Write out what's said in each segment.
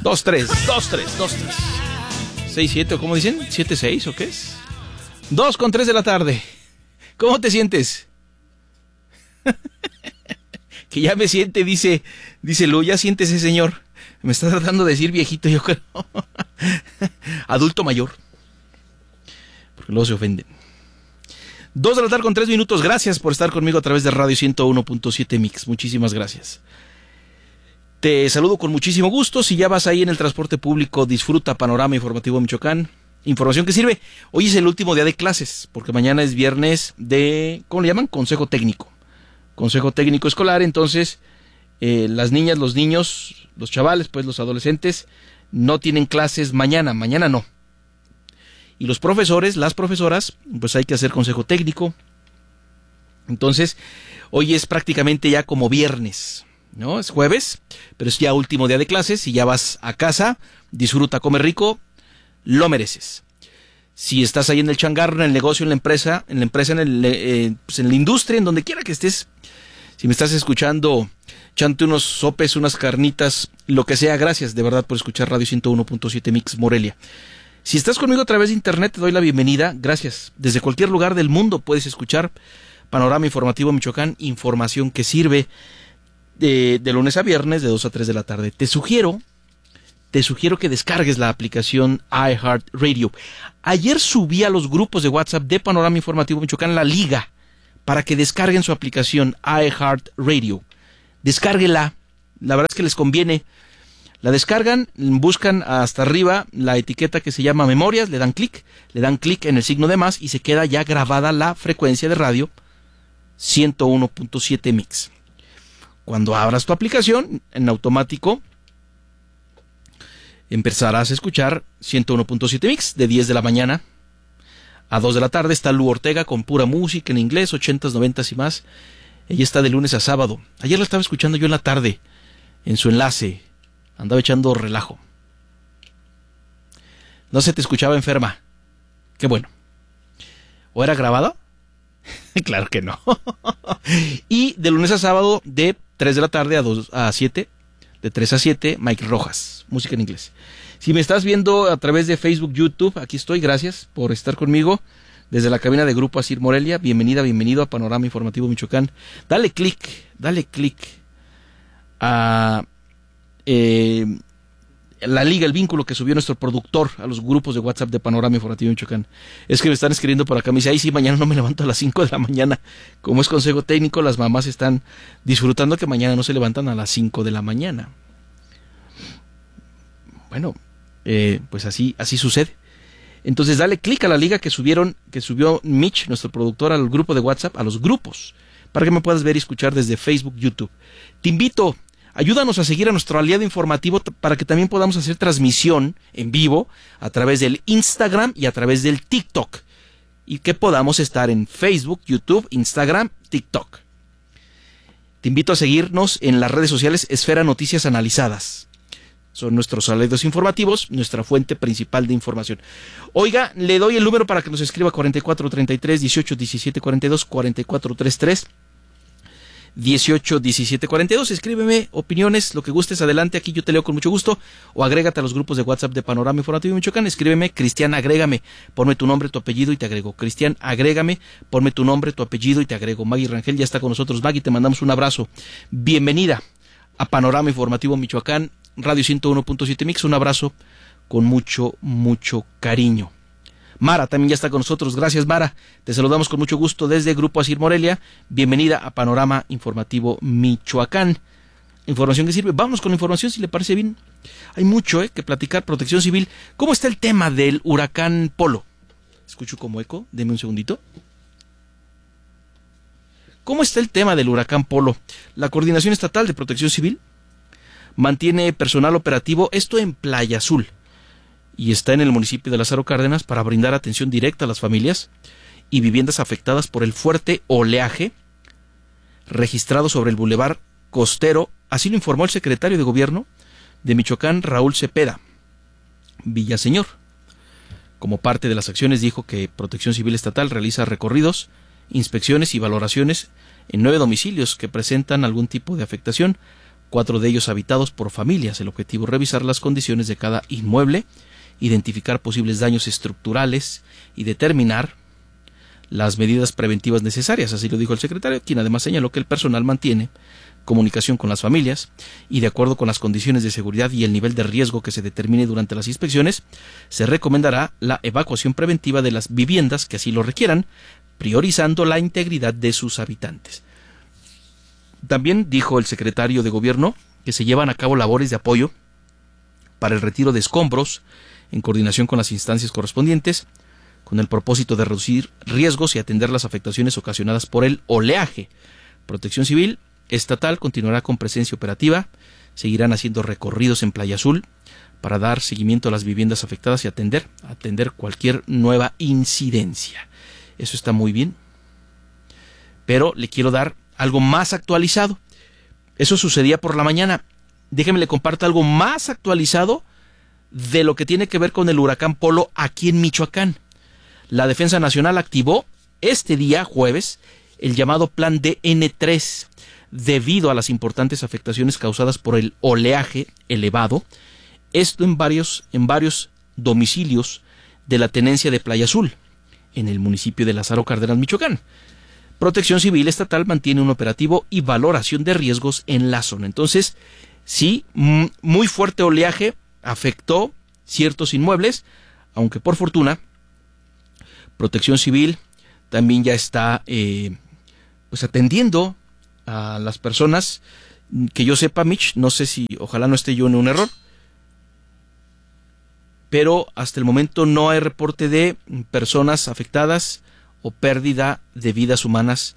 2-3, 2-3, 2-3. 6-7, ¿o cómo dicen? ¿7-6 o qué es? 2:03 de la tarde. ¿Cómo te sientes? Que ya me siente, dice Lu, ya siéntese, señor. Me está tratando de decir viejito, yo creo. Adulto mayor. Porque luego se ofenden. 2 de la tarde con 3 minutos. Gracias por estar conmigo a través de Radio 101.7 Mix. Muchísimas gracias. Te saludo con muchísimo gusto. Si ya vas ahí en el transporte público, disfruta Panorama Informativo Michoacán. Información que sirve. Hoy es el último día de clases, porque mañana es viernes de, ¿cómo le llaman? Consejo técnico. Consejo técnico escolar. Entonces, las niñas, los niños, los chavales, pues los adolescentes, no tienen clases mañana. Mañana no. Y los profesores, las profesoras, pues hay que hacer consejo técnico. Entonces, hoy es prácticamente ya como viernes, ¿no? Es jueves, pero es ya último día de clases. Si ya vas a casa, disfruta, come rico, lo mereces. Si estás ahí en el changarro, en el negocio, en la empresa, pues en la industria, en donde quiera que estés, si me estás escuchando, echándote unos sopes, unas carnitas, lo que sea, gracias de verdad por escuchar Radio 101.7 Mix Morelia. Si estás conmigo a través de internet, te doy la bienvenida, gracias. Desde cualquier lugar del mundo puedes escuchar Panorama Informativo Michoacán, información que sirve de lunes a viernes de 2 a 3 de la tarde. Te sugiero que descargues la aplicación iHeartRadio. Ayer subí a los grupos de WhatsApp de Panorama Informativo Michoacán la liga para que descarguen su aplicación iHeartRadio. Descárguela, la verdad es que les conviene. La descargan, buscan hasta arriba la etiqueta que se llama Memorias, le dan clic en el signo de más y se queda ya grabada la frecuencia de radio 101.7 Mix. Cuando abras tu aplicación, en automático empezarás a escuchar 101.7 Mix de 10 de la mañana a 2 de la tarde. Está Lu Ortega con pura música en inglés, 80s, 90s y más. Ella está de lunes a sábado. Ayer la estaba escuchando yo en la tarde, en su enlace. Andaba echando relajo. No se te escuchaba enferma. Qué bueno. ¿O era grabada? Claro que no. Y de lunes a sábado, de 3 de la tarde a 7, de 3 a 7, Mike Rojas, música en inglés. Si me estás viendo a través de Facebook, YouTube, aquí estoy, gracias por estar conmigo. Desde la cabina de Grupo Asir Morelia, bienvenido a Panorama Informativo Michoacán. Dale clic a la liga, el vínculo que subió nuestro productor a los grupos de WhatsApp de Panorama Informativo Michoacán. Es que me están escribiendo por acá, me dice, ay sí, mañana no me levanto a las 5 de la mañana. Como es consejo técnico, las mamás están disfrutando que mañana no se levantan a las 5 de la mañana. Bueno, pues así sucede. Entonces dale clic a la liga que subió Mitch, nuestro productor, al grupo de WhatsApp, a los grupos, para que me puedas ver y escuchar desde Facebook, YouTube. Te invito, ayúdanos a seguir a nuestro aliado informativo para que también podamos hacer transmisión en vivo a través del Instagram y a través del TikTok. Y que podamos estar en Facebook, YouTube, Instagram, TikTok. Te invito a seguirnos en las redes sociales Esfera Noticias Analizadas. Son nuestros aliados informativos, nuestra fuente principal de información. Oiga, le doy el número para que nos escriba 4433 18 17 42, 4433 18 17 42. Escríbeme opiniones, lo que gustes, adelante, aquí yo te leo con mucho gusto, o agrégate a los grupos de WhatsApp de Panorama Informativo Michoacán. Escríbeme, Cristian, agrégame, ponme tu nombre, tu apellido y te agrego. Cristian, agrégame, ponme tu nombre, tu apellido y te agrego. Maggie Rangel ya está con nosotros. Maggie, te mandamos un abrazo. Bienvenida a Panorama Informativo Michoacán, Radio 101.7 Mix. Un abrazo con mucho cariño. Mara también ya está con nosotros. Gracias, Mara. Te saludamos con mucho gusto desde Grupo Asir Morelia. Bienvenida a Panorama Informativo Michoacán. Información que sirve. Vamos con la información, si le parece bien. Hay mucho que platicar. Protección Civil. ¿Cómo está el tema del huracán Polo? Escucho como eco. Deme un segundito. ¿Cómo está el tema del huracán Polo? La Coordinación Estatal de Protección Civil mantiene personal operativo, esto en Playa Azul, y está en el municipio de Lázaro Cárdenas para brindar atención directa a las familias y viviendas afectadas por el fuerte oleaje registrado sobre el bulevar costero. Así lo informó el secretario de Gobierno de Michoacán, Raúl Cepeda Villaseñor. Como parte de las acciones, dijo que Protección Civil Estatal realiza recorridos, inspecciones y valoraciones en 9 domicilios que presentan algún tipo de afectación 4 de ellos habitados por familias. El objetivo es revisar las condiciones de cada inmueble, identificar posibles daños estructurales y determinar las medidas preventivas necesarias, así lo dijo el secretario, quien además señaló que el personal mantiene comunicación con las familias y, de acuerdo con las condiciones de seguridad y el nivel de riesgo que se determine durante las inspecciones, se recomendará la evacuación preventiva de las viviendas que así lo requieran, priorizando la integridad de sus habitantes. También dijo el secretario de Gobierno que se llevan a cabo labores de apoyo para el retiro de escombros en coordinación con las instancias correspondientes, con el propósito de reducir riesgos y atender las afectaciones ocasionadas por el oleaje. Protección Civil Estatal continuará con presencia operativa, seguirán haciendo recorridos en Playa Azul para dar seguimiento a las viviendas afectadas y atender cualquier nueva incidencia. Eso está muy bien, pero le quiero dar algo más actualizado. Eso sucedía por la mañana. Déjeme le comparto algo más actualizado de lo que tiene que ver con el huracán Polo aquí en Michoacán. La Defensa Nacional activó este día, jueves, el llamado Plan DN3, debido a las importantes afectaciones causadas por el oleaje elevado, esto en varios domicilios de la tenencia de Playa Azul, en el municipio de Lázaro Cárdenas, Michoacán. Protección Civil Estatal mantiene un operativo y valoración de riesgos en la zona. Entonces, sí, muy fuerte oleaje afectó ciertos inmuebles, aunque por fortuna Protección Civil también ya está atendiendo a las personas. Que yo sepa, Mitch, no sé si, ojalá no esté yo en un error, pero hasta el momento no hay reporte de personas afectadas o pérdida de vidas humanas,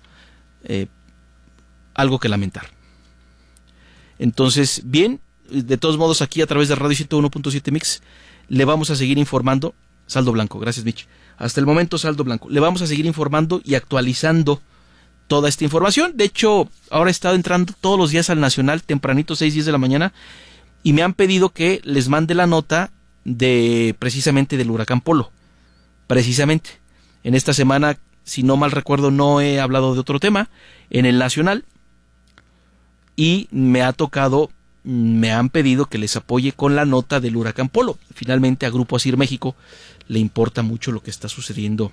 algo que lamentar. Entonces, bien, de todos modos aquí a través de Radio 101.7 Mix le vamos a seguir informando. Saldo blanco, gracias Mitch. Hasta el momento saldo blanco. Le vamos a seguir informando y actualizando toda esta información. De hecho, ahora he estado entrando todos los días al Nacional, tempranito, 6:10 de la mañana, y me han pedido que les mande la nota precisamente del huracán Polo. Precisamente. En esta semana, si no mal recuerdo, no he hablado de otro tema en el Nacional, y me han pedido que les apoye con la nota del huracán Polo. Finalmente a Grupo Asir México le importa mucho lo que está sucediendo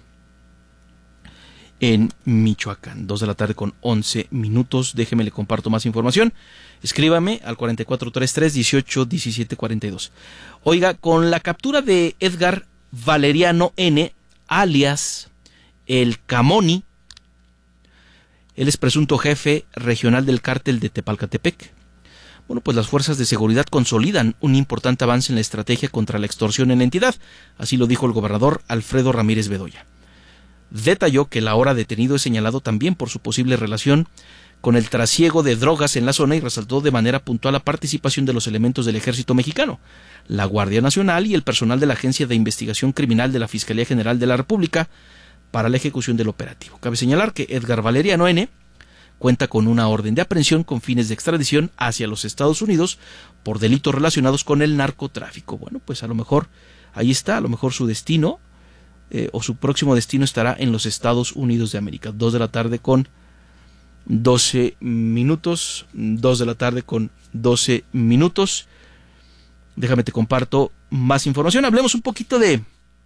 en Michoacán. 2:11 p.m. Déjeme le comparto más información. Escríbame al 4433-181742. Oiga, con la captura de Edgar Valeriano N., alias El Camoni, él es presunto jefe regional del cártel de Tepalcatepec. Bueno, pues las fuerzas de seguridad consolidan un importante avance en la estrategia contra la extorsión en la entidad, así lo dijo el gobernador Alfredo Ramírez Bedoya. Detalló que el ahora detenido es señalado también por su posible relación con el trasiego de drogas en la zona y resaltó de manera puntual la participación de los elementos del Ejército Mexicano, la Guardia Nacional y el personal de la Agencia de Investigación Criminal de la Fiscalía General de la República para la ejecución del operativo. Cabe señalar que Edgar Valeriano N. cuenta con una orden de aprehensión con fines de extradición hacia los Estados Unidos por delitos relacionados con el narcotráfico. Bueno, pues a lo mejor ahí está, a lo mejor su destino o su próximo destino estará en los Estados Unidos de América. 2:12 p.m. 2:12 p.m. Déjame te comparto más información. Hablemos un poquito de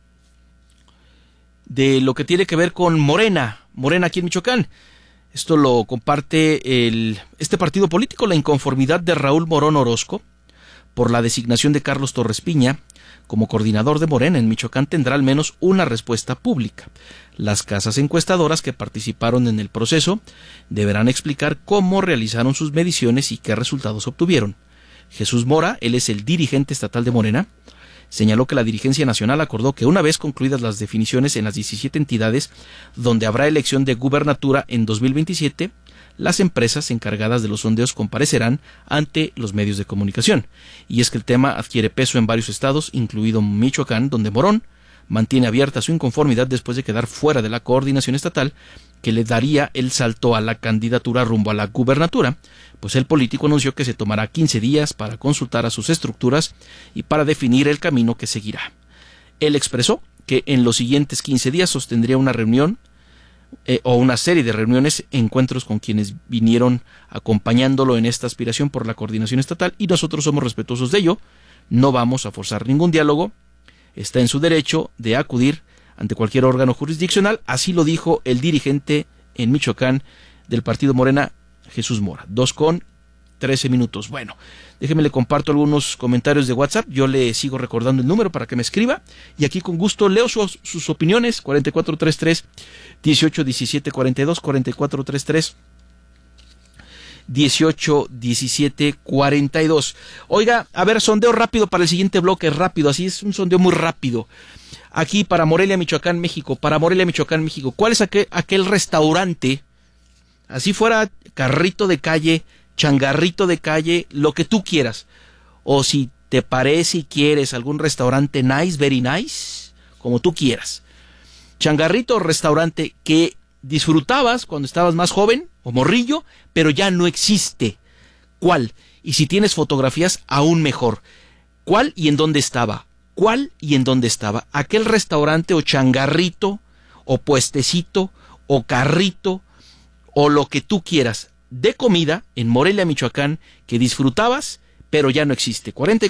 lo que tiene que ver con Morena aquí en Michoacán. Esto lo comparte este partido político. La inconformidad de Raúl Morón Orozco por la designación de Carlos Torres Piña como coordinador de Morena en Michoacán tendrá al menos una respuesta pública. Las casas encuestadoras que participaron en el proceso deberán explicar cómo realizaron sus mediciones y qué resultados obtuvieron. Jesús Mora, él es el dirigente estatal de Morena, señaló que la dirigencia nacional acordó que una vez concluidas las definiciones en las 17 entidades donde habrá elección de gubernatura en 2027, las empresas encargadas de los sondeos comparecerán ante los medios de comunicación. Y es que el tema adquiere peso en varios estados, incluido Michoacán, donde Morón mantiene abierta su inconformidad después de quedar fuera de la coordinación estatal que le daría el salto a la candidatura rumbo a la gubernatura, pues el político anunció que se tomará 15 días para consultar a sus estructuras y para definir el camino que seguirá. Él expresó que en los siguientes 15 días sostendría una reunión o una serie de reuniones, encuentros con quienes vinieron acompañándolo en esta aspiración por la coordinación estatal, y nosotros somos respetuosos de ello. No vamos a forzar ningún diálogo. Está en su derecho de acudir ante cualquier órgano jurisdiccional. Así lo dijo el dirigente en Michoacán del partido Morena, Jesús Mora. 2:13. Bueno, déjeme le comparto algunos comentarios de WhatsApp. Yo le sigo recordando el número para que me escriba, y aquí con gusto leo sus opiniones. 4433-181742, 4433-181742. Oiga, a ver, sondeo rápido para el siguiente bloque, rápido, así es un sondeo muy rápido. Aquí para Morelia, Michoacán, México, ¿cuál es aquel restaurante, así fuera carrito de calle, changarrito de calle, lo que tú quieras, o si te parece y quieres algún restaurante nice, very nice, como tú quieras, changarrito o restaurante que disfrutabas cuando estabas más joven o morrillo, pero ya no existe? ¿Cuál? Y si tienes fotografías, aún mejor. ¿Cuál y en dónde estaba? ¿Cuál y en dónde estaba? Aquel restaurante o changarrito o puestecito o carrito o lo que tú quieras de comida en Morelia, Michoacán, que disfrutabas, pero ya no existe.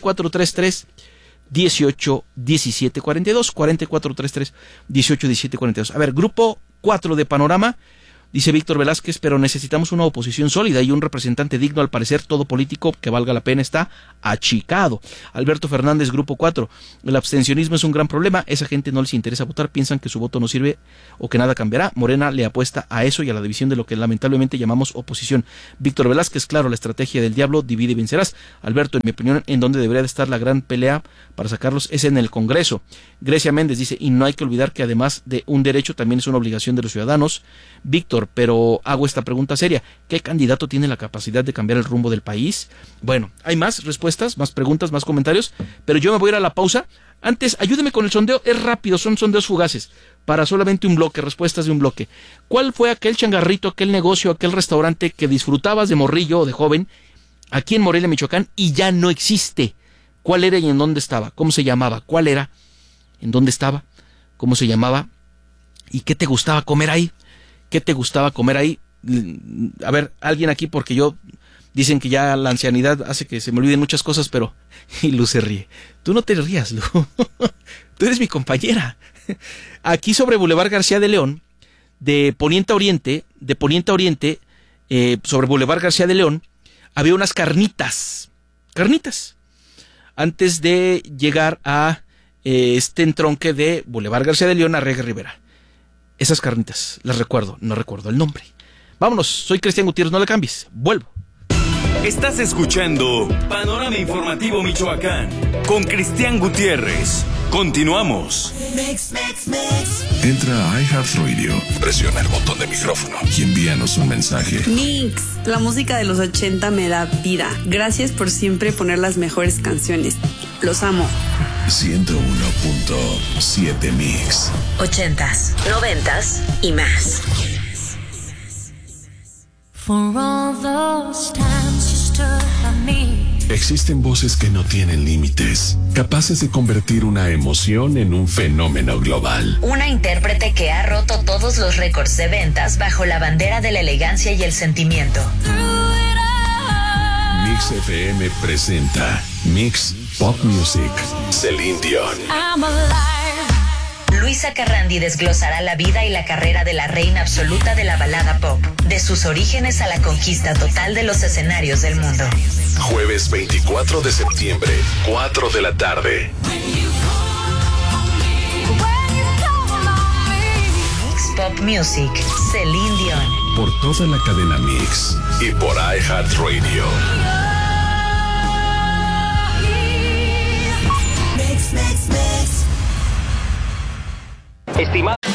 4433-181742, 4433-181742. A ver, grupo 4 de Panorama, dice Víctor Velázquez, pero necesitamos una oposición sólida y un representante digno. Al parecer, todo político que valga la pena está achicado. Alberto Fernández, grupo 4, el abstencionismo es un gran problema. Esa gente no les interesa votar, piensan que su voto no sirve o que nada cambiará. Morena le apuesta a eso y a la división de lo que lamentablemente llamamos oposición. Víctor Velázquez, claro, la estrategia del diablo, divide y vencerás. Alberto, en mi opinión, en donde debería de estar la gran pelea para sacarlos es en el Congreso. Grecia Méndez dice, y no hay que olvidar que además de un derecho, también es una obligación de los ciudadanos. Víctor, pero hago esta pregunta seria, ¿qué candidato tiene la capacidad de cambiar el rumbo del país? Bueno, hay más respuestas, más preguntas, más comentarios, pero yo me voy a ir a la pausa. Antes, ayúdeme con el sondeo, es rápido, son sondeos fugaces, para solamente un bloque, respuestas de un bloque. ¿Cuál fue aquel changarrito, aquel negocio, aquel restaurante que disfrutabas de morrillo o de joven aquí en Morelia, Michoacán, y ya no existe? ¿Cuál era y en dónde estaba? ¿Cómo se llamaba? ¿Cuál era? ¿En dónde estaba? ¿Cómo se llamaba? ¿Y qué te gustaba comer ahí? ¿Qué te gustaba comer ahí? A ver, alguien aquí, porque dicen que ya la ancianidad hace que se me olviden muchas cosas, pero... Y Lu se ríe. Tú no te rías, Lu. Tú eres mi compañera. Aquí sobre Boulevard García de León, de poniente a oriente, sobre Boulevard García de León, había unas carnitas. Antes de llegar a este entronque de Boulevard García de León a Rega Rivera. Esas carnitas, las recuerdo, no recuerdo el nombre. Vámonos, soy Cristian Gutiérrez, no le cambies, vuelvo. Estás escuchando Panorama Informativo Michoacán con Cristian Gutiérrez. Continuamos. Entra a iHeartRadio, presiona el botón de micrófono y envíanos un mensaje. Mix, la música de los 80 me da vida. Gracias por siempre poner las mejores canciones. Los amo. 101.7 Mix. 80s, 90s y más. For all those times you stood by me. Existen voces que no tienen límites, capaces de convertir una emoción en un fenómeno global. Una intérprete que ha roto todos los récords de ventas bajo la bandera de la elegancia y el sentimiento. Mix FM presenta Mix Pop Music. Celine Dion. I'm alive. Luisa Carrandi desglosará la vida y la carrera de la reina absoluta de la balada pop, de sus orígenes a la conquista total de los escenarios del mundo. Jueves 24 de septiembre, 4 de la tarde. Mix Pop Music, Celine Dion. Por toda la cadena Mix y por iHeartRadio. Estimado.